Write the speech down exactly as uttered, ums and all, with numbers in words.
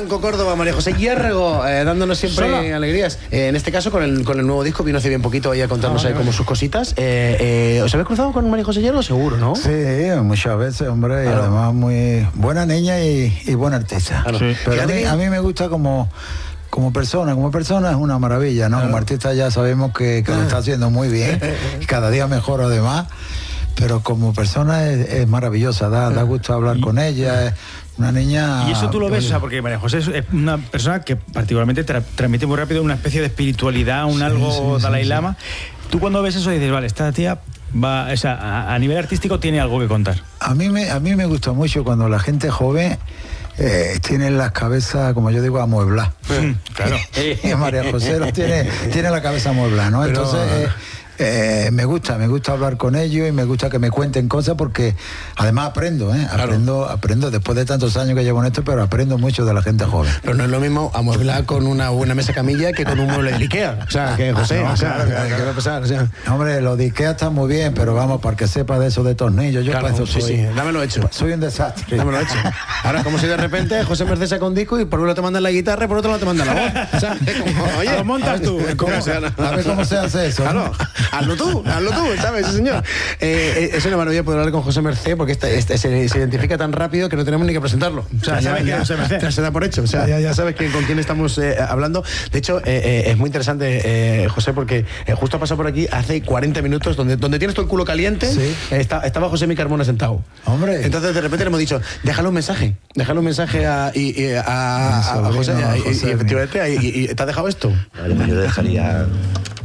Blanco Córdoba, María José Hierro, eh, dándonos siempre Sola. alegrías. Eh, en este caso, con el, con el nuevo disco, vino hace bien poquito ahí a contarnos ah, ahí como sus cositas. Eh, eh, ¿Os habéis cruzado con María José Hierro? Seguro, ¿no? Sí, muchas veces, hombre, claro. Y además muy buena niña y, y buena artista. Claro. Sí. Pero a mí, a mí me gusta como... Como persona, como persona es una maravilla, ¿no? Claro. Como artista ya sabemos que, que lo está haciendo muy bien, cada día mejor además, pero como persona es, es maravillosa, da, da gusto hablar y, con ella, es una niña... Y eso tú lo ves, o sea, porque María José es una persona que particularmente tra transmite muy rápido una especie de espiritualidad, un sí, algo sí, Dalai sí, Lama. Sí. Tú cuando ves eso dices, vale, esta tía va, o sea, a, a nivel artístico tiene algo que contar. A mí me, a mí me gusta mucho cuando la gente joven Eh, tienen las cabezas, como yo digo, amuebladas. Mm, claro. Y María José los tiene, tiene la cabeza amueblada, ¿no? Pero... Entonces, eh, eh, me gusta, me gusta hablar con ellos y me gusta que me cuenten cosas porque además aprendo, ¿eh? Aprendo, claro. aprendo después de tantos años que llevo en esto, pero aprendo mucho de la gente joven. Pero no es lo mismo amueblar con una buena mesa camilla que con un mueble de Ikea. O sea, que José, ah, no, o sea, claro, claro, ¿qué va a pasar? O sea, hombre, lo de Ikea está muy bien, pero vamos, para que sepa de eso de tornillos, yo claro, para eso sí, soy, sí, dámelo hecho. Soy un desastre. Dámelo hecho. Ahora, como si de repente José Merced saca un disco y por un lado te mandan la guitarra y por otro lado te mandan la voz. O sea, como, oye, lo montas tú. ¿Cómo, a ver cómo se hace eso. Claro, ¿no? hazlo tú, hazlo tú, ¿sabes? Sí, señor. Eh, es una maravilla poder hablar con José Merced porque esta, esta, se, se identifica tan rápido que no tenemos ni que presentarlo. O sea, ya, ya, ya, ya se da por hecho. O sea, ya, ya sabes quién, con quién estamos eh, hablando. De hecho, eh, eh, es muy interesante, eh, José, porque eh, justo ha pasado por aquí hace cuarenta minutos, donde, donde tienes todo el culo caliente, sí. eh, está, estaba José Mi Carmona sentado. Hombre. Entonces, de repente le hemos dicho, déjale un mensaje, déjale un mensaje a, y, y, a, a, a José, y, y, y efectivamente, y, y, ¿te ha dejado esto? Vale, pues yo dejaría